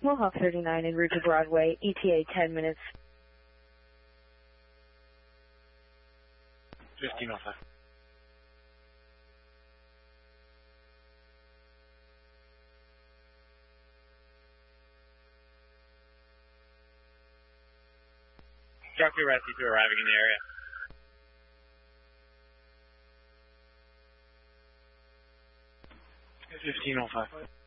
Mohawk 39 en route to Broadway, ETA 10 minutes. 1505. Jockey Rescue 2 arriving in the area. $15.05.